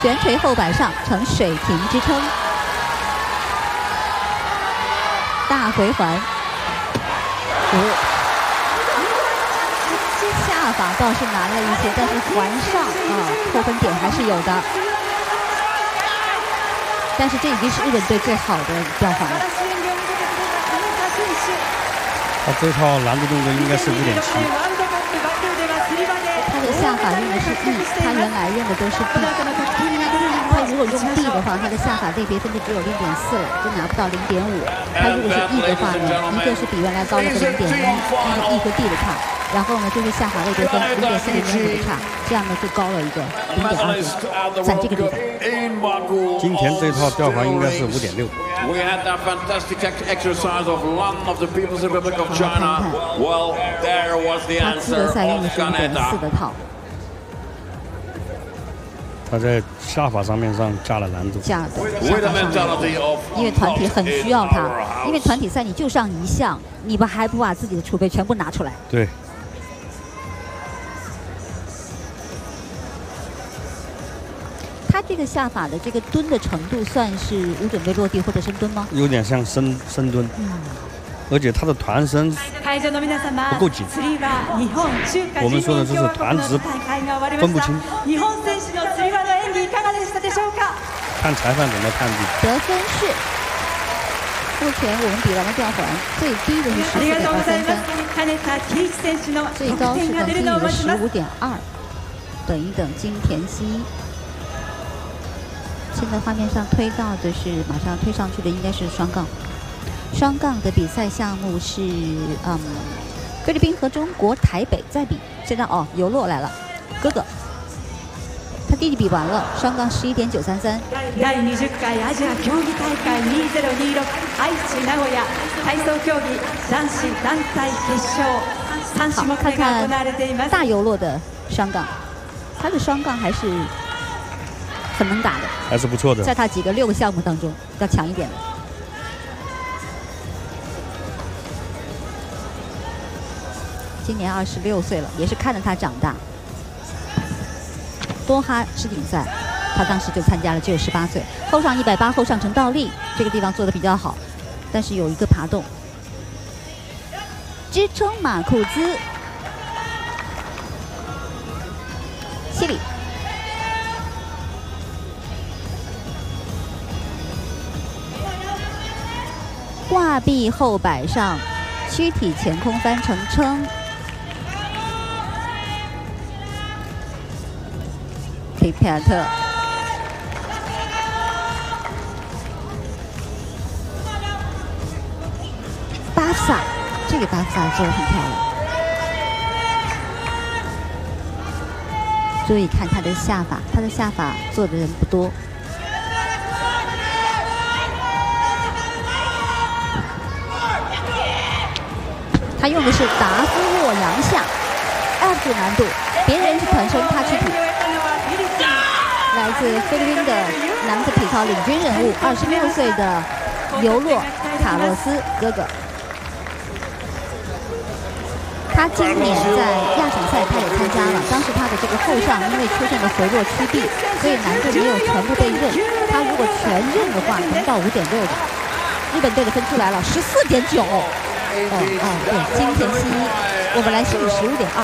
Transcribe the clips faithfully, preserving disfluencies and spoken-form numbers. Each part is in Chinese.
悬垂后摆上呈水平支撑，大回环。哦，下法倒是难了一些，但是环上啊扣分点还是有的。但是这已经是日本队最好的吊环了。 他这套难度动作应该是五点七。 他的下法用的是 E， 他原来用的都是 D。他如果用 D 的话，他的下法类别分就只有零点四了，就拿不到零点五。他如果是 E 的话呢，一个是比原来高了个零点一，那个 E 和 D 的差。然后呢，就是下法类别分零点四、零点五的差，这样呢就高了一个零点二分，在这个地方。 今天这套吊环应该是五点六。 We had that fantastic exercise of Lan of the People's Republic of China. Well, there was the answer of Kaneda. 他在下法上面上加了难度， 加的，因为团体很需要他，因为团体赛你就上一项，你不还不把自己的储备全部拿出来？ 对。 他这个下法的这个蹲的程度，算是无准备落地或者深蹲吗？ 有点像深深蹲，嗯，而且他的团身不够紧。我们说的就是团直分不清。看裁判怎么判定。 得分是，目前我们比完了吊环，最低的是十四点二三分，最高是等金宇的十五点二。等一等，金田熙。 现在画面上推到的是马上推上去的应该是双杠，双杠的比赛项目是嗯，菲律宾和中国台北在比。现在哦，游洛来了，哥哥，他弟弟比完了，双杠十一点九三三。第二十回アジア競技大会二零二六愛知名古屋体操競技男子団体決勝。好，看看大游洛的双杠，他的双杠还是。 很能打的， 还是不错的。 在他几个六个项目当中，要强一点的。今年二十六岁了，也是看着他长大。多哈世锦赛，他当时就参加了，只有十八岁。后上一百八，后上呈倒立，这个地方做的比较好，但是有一个爬动，支撑马库兹，西里。 挂臂后摆上，躯体前空翻成撑，皮皮亚特，巴萨，这个巴萨做得很漂亮。注意看他的下法，他的下法做的人不多。 他用的是达夫洛阳下 ，F 难度，别人是团身，他躯体。来自菲律宾的男子体操领军人物，二十六岁的尤洛卡洛斯哥哥。他今年在亚锦赛他也参加了，当时他的这个后上因为出现了回落屈臂，所以难度没有全部被认。他如果全认的话，能到五点六的。日本队的分出来了，十四点九。 哦哦，对，金田熙，我们来试十五点二。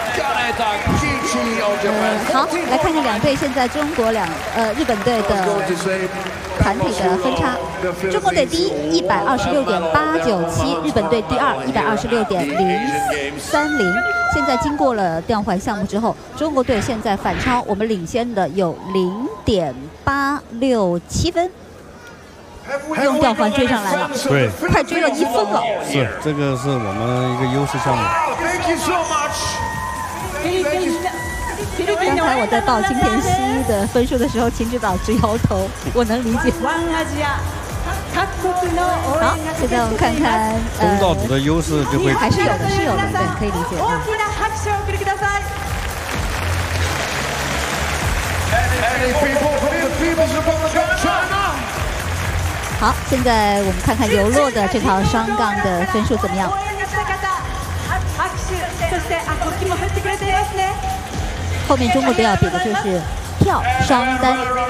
呃，好，来看看两队现在中国两呃日本队的团体的分差。中国队第一一百二十六点八九七，日本队第二一百二十六点零三零。现在经过了吊环项目之后，中国队现在反超我们领先的有零点八六七分。 用吊环追上来了， 对， 快追了一分了。 是，这个是我们一个优势项目。 刚才我在报金田熙的分数的时候，秦指导直摇头，我能理解。好，现在我们看看， 东道主的优势就会还是有的，是有的，对，可以理解。好，现在我们看看游洛的这套双杠的分数怎么样？后面中国队要比的就是跳双单。